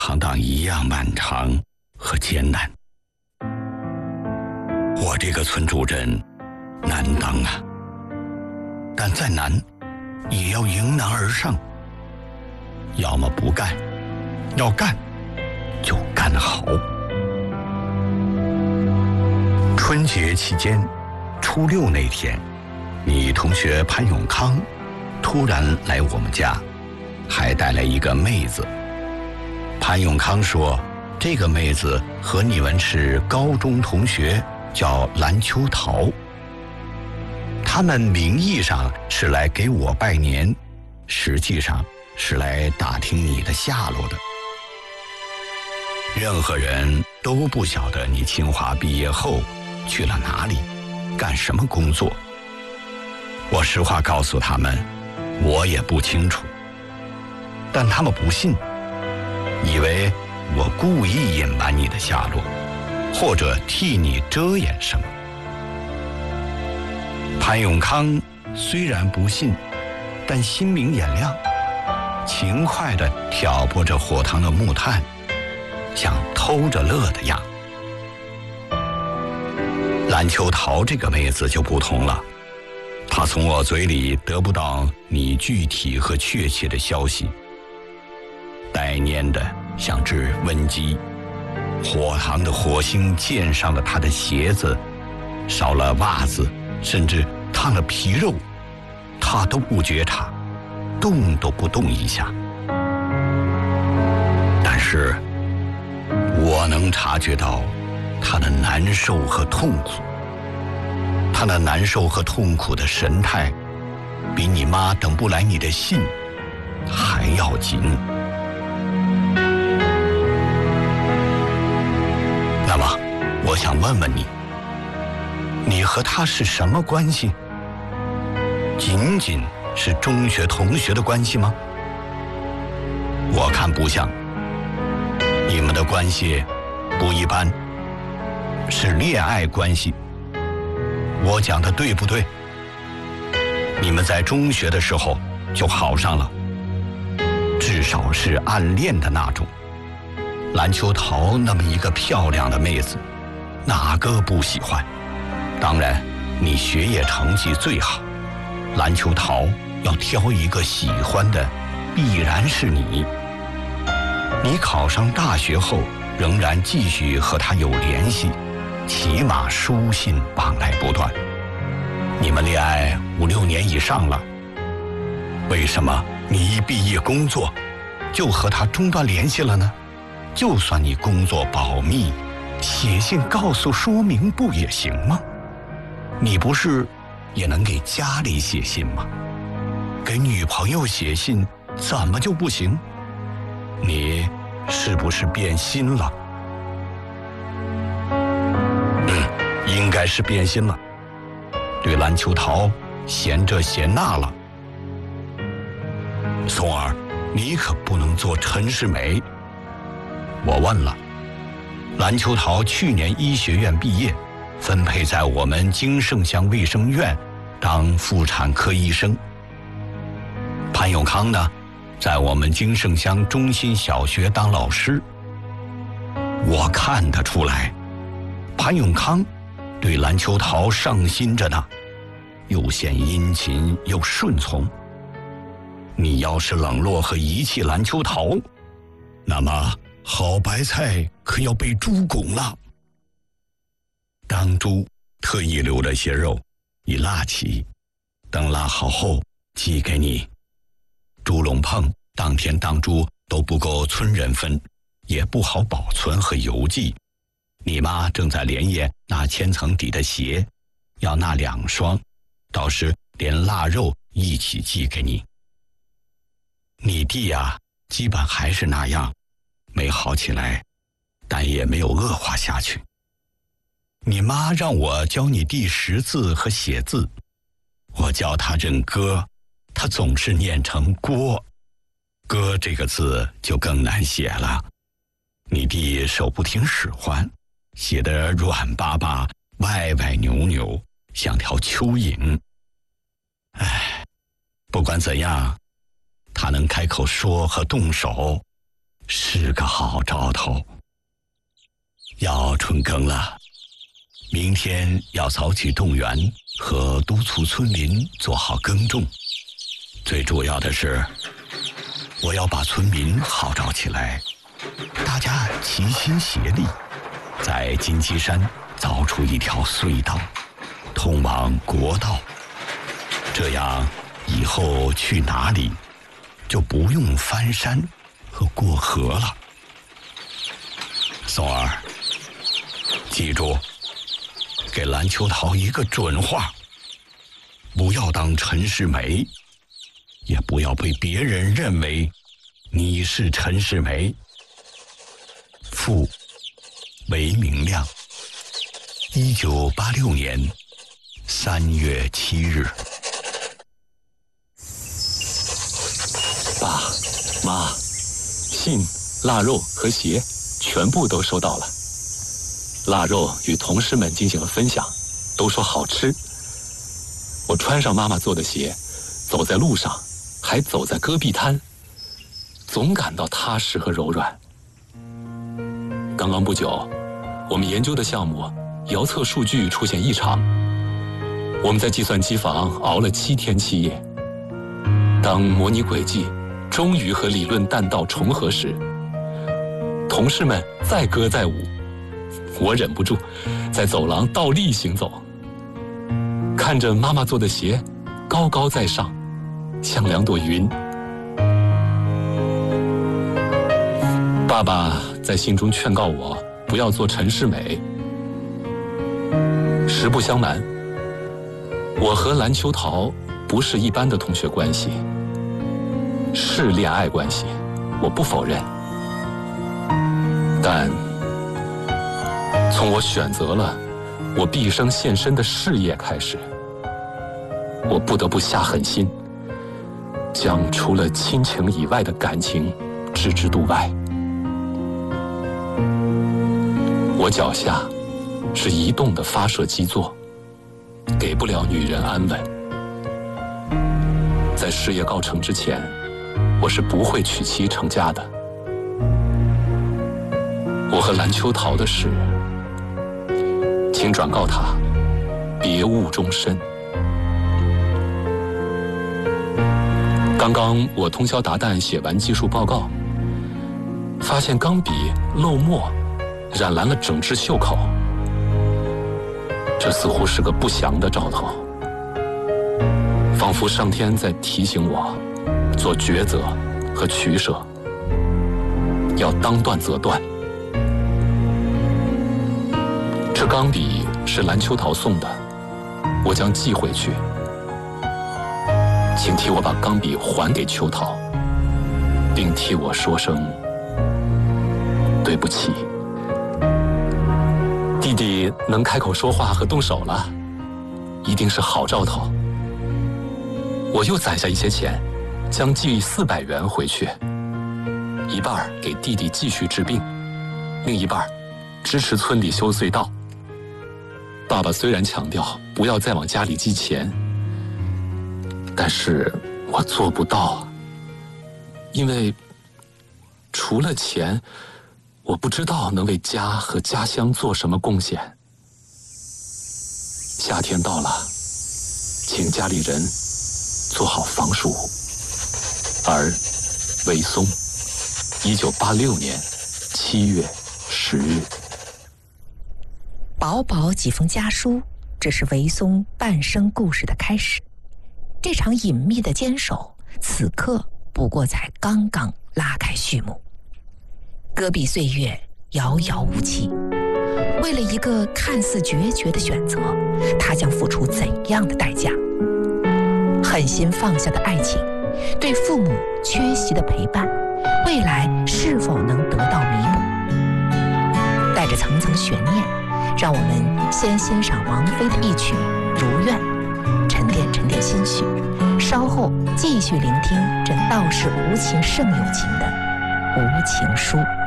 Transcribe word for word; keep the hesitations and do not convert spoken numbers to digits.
行当一样漫长和艰难。我这个村主任难当啊，但再难也要迎难而上，要么不干，要干就干好。春节期间，初六那天，你同学潘永康突然来我们家，还带来一个妹子。潘永康说，这个妹子和你们是高中同学，叫蓝秋桃。他们名义上是来给我拜年，实际上是来打听你的下落的。任何人都不晓得你清华毕业后去了哪里，干什么工作。我实话告诉他们，我也不清楚，但他们不信，以为我故意隐瞒你的下落，或者替你遮掩什么。潘永康虽然不信，但心明眼亮，勤快地挑拨着火塘的木炭，像偷着乐的样。蓝秋桃这个妹子就不同了，她从我嘴里得不到你具体和确切的消息，带蔫的像只瘟鸡，火塘的火星溅上了她的鞋子，烧了袜子，甚至烫了皮肉，她都不觉察，动都不动一下。但是我能察觉到她的难受和痛苦，她那难受和痛苦的神态，比你妈等不来你的信还要紧。那么，我想问问你，你和她是什么关系？仅仅是中学同学的关系吗？我看不像。你们的关系不一般，是恋爱关系。我讲的对不对？你们在中学的时候就好上了，至少是暗恋的那种。蓝秋桃那么一个漂亮的妹子，哪个不喜欢？当然，你学业成绩最好，蓝秋桃要挑一个喜欢的，必然是你。你考上大学后仍然继续和他有联系，起码书信往来不断。你们恋爱五六年以上了，为什么你一毕业工作就和他中断联系了呢？就算你工作保密，写信告诉说明不也行吗？你不是也能给家里写信吗？给女朋友写信怎么就不行？你是不是变心了？嗯，应该是变心了，对蓝秋桃嫌这嫌那了。松儿，你可不能做陈世美。我问了，蓝秋桃去年医学院毕业，分配在我们金盛乡卫生院当妇产科医生。潘永康呢，在我们金盛乡中心小学当老师。我看得出来，潘永康对蓝秋桃上心着呢，又显殷勤又顺从。你要是冷落和遗弃蓝秋桃，那么好白菜可要被猪拱了。当猪特意留了些肉，以腊起，等腊好后寄给你。猪笼棚当天当猪都不够村人分，也不好保存和邮寄。你妈正在连夜拿千层底的鞋，要那两双，到时连腊肉一起寄给你。你弟呀，基本还是那样，没好起来，但也没有恶化下去。你妈让我教你弟识字和写字，我教他认歌，他总是念成郭，歌这个字就更难写了。你弟手不听使唤，写得软巴巴，歪歪扭扭，像条蚯蚓。唉，不管怎样，他能开口说和动手， 是个好兆头。要春耕了，明天要早起动员和督促村民做好耕种。最主要的是，我要把村民号召起来，大家齐心协力，在金鸡山凿出一条隧道，通往国道。这样以后去哪里就不用翻山和过河了。松儿，记住，给蓝秋桃一个准话，不要当陈世美，也不要被别人认为你是陈世美。父韦明亮，一九八六年三月七日。 爸妈，信、腊肉和鞋全部都收到了。腊肉与同事们进行了分享，都说好吃。我穿上妈妈做的鞋，走在路上，还走在戈壁滩，总感到踏实和柔软。刚刚不久，我们研究的项目遥测数据出现异常。我们在计算机房熬了七天七夜。当模拟轨迹终于和理论弹道重合时，同事们载歌载舞，我忍不住在走廊倒立行走，看着妈妈做的鞋高高在上，像两朵云。爸爸在信中劝告我不要做陈世美。实不相瞒，我和蓝秋桃不是一般的同学关系，是恋爱关系，我不否认。但从我选择了我毕生献身的事业开始，我不得不下狠心，将除了亲情以外的感情置之度外。我脚下是移动的发射基座，给不了女人安稳。在事业告成之前，我是不会娶妻成家的。我和蓝秋桃的事，请转告他，别误终身。刚刚我通宵达旦写完技术报告，发现钢笔漏墨染蓝了整只袖口，这似乎是个不祥的兆头，仿佛上天在提醒我做抉择和取舍，要当断则断。这钢笔是蓝秋桃送的，我将寄回去，请替我把钢笔还给秋桃，并替我说声对不起。弟弟能开口说话和动手了，一定是好兆头。我又攒下一些钱，将寄四百元回去，一半给弟弟继续治病，另一半支持村里修隧道。爸爸虽然强调不要再往家里寄钱，但是我做不到，因为除了钱，我不知道能为家和家乡做什么贡献。夏天到了，请家里人做好防暑。而韦松，一九八六年七月十日。 薄薄几封家书，这是韦松半生故事的开始。这场隐秘的坚守，此刻不过才刚刚拉开序幕。戈壁岁月遥遥无期，为了一个看似决绝的选择，他将付出怎样的代价？狠心放下的爱情，对父母缺席的陪伴，未来是否能得到弥补？带着层层悬念，让我们先欣赏王菲的一曲《如愿》，沉淀沉淀心绪，稍后继续聆听这道是无情胜有情的无情书。